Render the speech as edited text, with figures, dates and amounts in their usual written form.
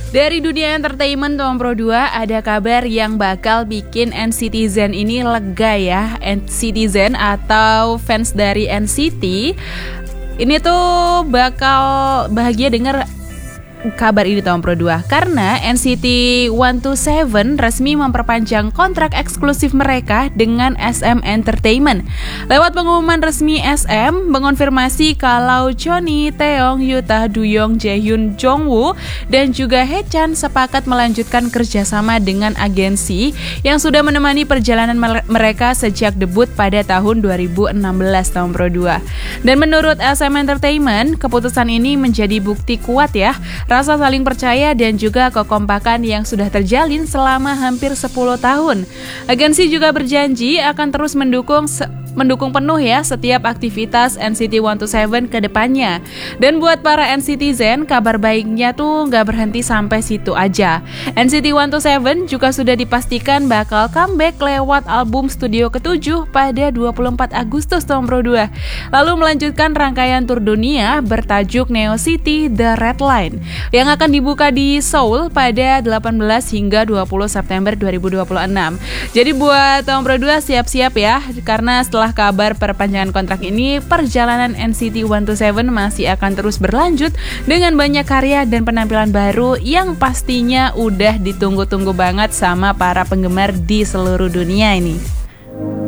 Dari dunia entertainment Tom Pro 2 ada kabar yang bakal bikin NCTzen ini lega ya. NCTzen atau fans dari NCT ini tuh bakal bahagia dengar kabar ini Tom Pro 2 karena NCT 127 resmi memperpanjang kontrak eksklusif mereka dengan SM Entertainment. Lewat pengumuman resmi SM mengonfirmasi kalau Choni, Taeyong, Yuta, Duyong, Jaehyun, Jongwoo dan juga Haechan sepakat melanjutkan kerjasama dengan agensi yang sudah menemani perjalanan mereka sejak debut pada tahun 2016 Tom Pro 2. Dan menurut SM Entertainment, keputusan ini menjadi bukti kuat ya rasa saling percaya dan juga kekompakan yang sudah terjalin selama hampir 10 tahun. Agensi juga berjanji akan terus mendukung penuh ya setiap aktivitas NCT 127 ke depannya. Dan buat para NCTzen, kabar baiknya tuh nggak berhenti sampai situ aja. NCT 127 juga sudah dipastikan bakal comeback lewat album studio ke-7 pada 24 Agustus Tom Pro 2. Lalu melanjutkan rangkaian tur dunia bertajuk Neo City The Red Line yang akan dibuka di Seoul pada 18 hingga 20 September 2026. Jadi buat Tom Pro 2 siap-siap ya, karena setelah kabar perpanjangan kontrak ini, perjalanan NCT 127 masih akan terus berlanjut dengan banyak karya dan penampilan baru yang pastinya udah ditunggu-tunggu banget sama para penggemar di seluruh dunia ini.